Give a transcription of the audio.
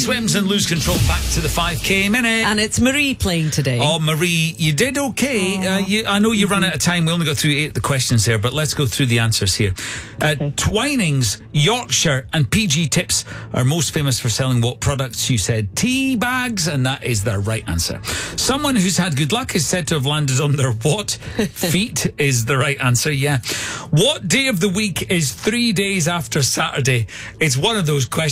Swims and Lose Control. Back to the 5K minute. And it's Marie playing today. Oh, Marie, you did okay. I know you ran out of time. We only got through 8 of the questions there, but let's go through the answers here. Twinings, Yorkshire and PG Tips are most famous for selling what products? You said tea bags, and that is the right answer. Someone who's had good luck is said to have landed on their what? Feet is the right answer, yeah. What day of the week is 3 days after Saturday? It's one of those questions.